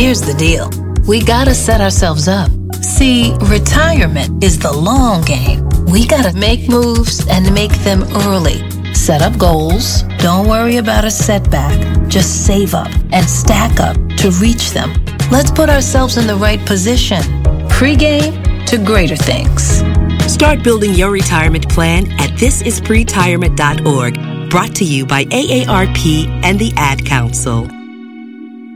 Here's the deal. We gotta set ourselves up. See, retirement is the long game. We gotta make moves and make them early. Set up goals. Don't worry about a setback. Just save up and stack up to reach them. Let's put ourselves in the right position. Pre-game to greater things. Start building your retirement plan at thisispretirement.org. Brought to you by AARP and the Ad Council.